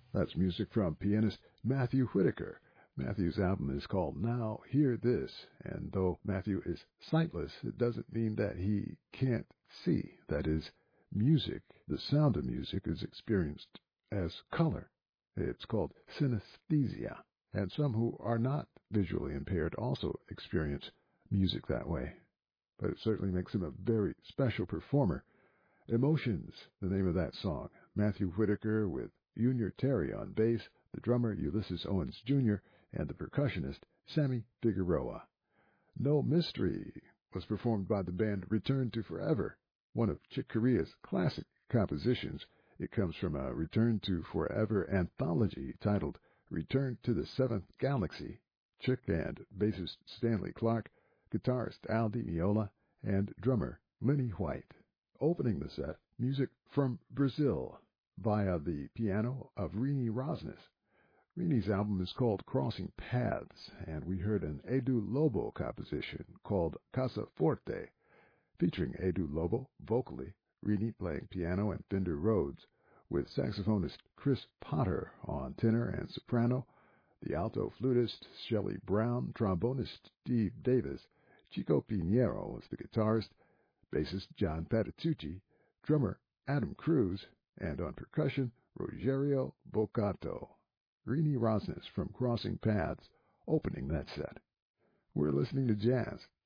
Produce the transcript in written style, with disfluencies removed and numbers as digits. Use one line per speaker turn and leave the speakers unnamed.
That's music from pianist Matthew Whitaker. Matthew's album is called Now Hear This, and though Matthew is sightless, it doesn't mean that he can't see. That is, music, the sound of music, is experienced as color. It's called synesthesia, and some who are not visually impaired also experience music that way. But it certainly makes him a very special performer. Emotions, the name of that song. Matthew Whitaker with Junior Terry on bass, the drummer Ulysses Owens Jr., and the percussionist Sammy Figueroa. No Mystery was performed by the band Return to Forever, one of Chick Corea's classic compositions. It comes from a Return to Forever anthology titled Return to the Seventh Galaxy. Chick and bassist Stanley Clark, guitarist Al Di Meola, and drummer Lenny White. Opening the set, music from Brazil via the piano of Rini Rosnes. Rini's album is called Crossing Paths, and we heard an Edu Lobo composition called Casa Forte, featuring Edu Lobo vocally, Rini playing piano and Fender Rhodes, with saxophonist Chris Potter on tenor and soprano, the alto flutist Shelley Brown, trombonist Steve Davis, Chico Pinheiro was the guitarist, bassist John Patitucci, drummer Adam Cruz, and on percussion, Rogerio Bocato. Rini Rosnes from Crossing Paths, opening that set. We're listening to jazz